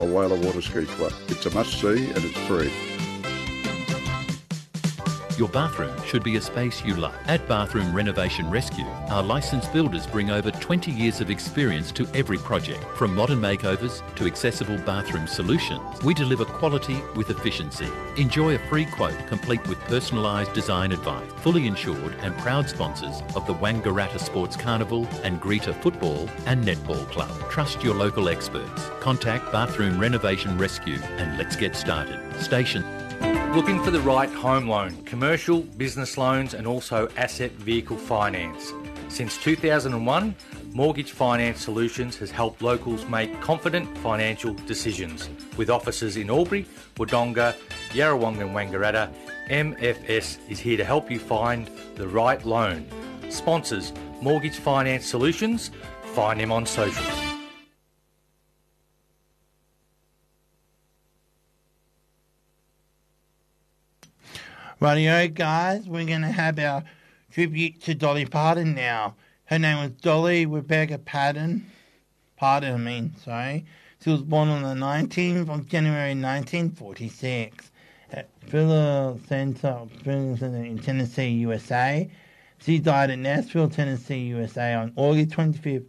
Whaler Water Ski Club. It's a must-see and it's free. Your bathroom should be a space you love. At Bathroom Renovation Rescue, our licensed builders bring over 20 years of experience to every project. From modern makeovers to accessible bathroom solutions, we deliver quality with efficiency. Enjoy a free quote complete with personalised design advice. Fully insured and proud sponsors of the Wangaratta Sports Carnival and Greta Football and Netball Club. Trust your local experts. Contact Bathroom Renovation Rescue and let's get started. Station. Looking for the right home loan, commercial, business loans and also asset vehicle finance. Since 2001, Mortgage Finance Solutions has helped locals make confident financial decisions. With offices in Albury, Wodonga, Yarrawonga and Wangaratta, MFS is here to help you find the right loan. Sponsors Mortgage Finance Solutions. Find them on socials. Rightio, guys, we're going to have our tribute to Dolly Parton now. Her name was Dolly Rebecca Parton. She was born on the 19th of January 1946 at Philo Center in Tennessee, USA. She died in Nashville, Tennessee, USA on August 25th,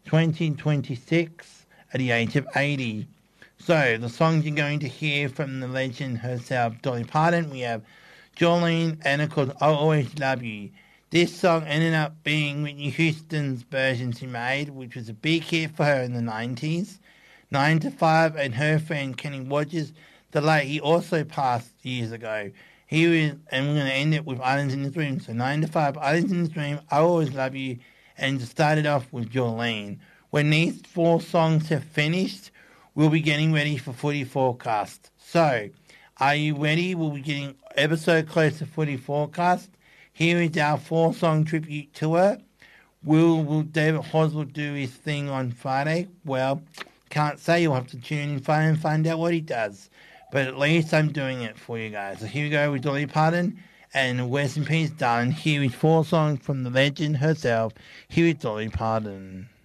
2026 at the age of 80. So, the songs you're going to hear from the legend herself, Dolly Parton, we have Jolene, and it's called I'll Always Love You. This song ended up being Whitney Houston's version she made, which was a big hit for her in the 90s. 9 to 5 and her friend Kenny Rogers, the late, he also passed years ago. And we're going to end it with Islands in the Dream. So 9 to 5, Islands in the Dream, I'll Always Love You, and to start it off with Jolene. When these 4 songs have finished, we'll be getting ready for Footy Forecast. So, are you ready? We'll be getting ever so close to Footy Forecast. Here is our 4-song tribute to her. Will David Hoswell do his thing on Friday? Well, can't say. You'll have to tune in and find out what he does. But at least I'm doing it for you guys. So here we go with Dolly Parton and Rest in Peace, darling. Here is 4 songs from the legend herself. Here is Dolly Parton.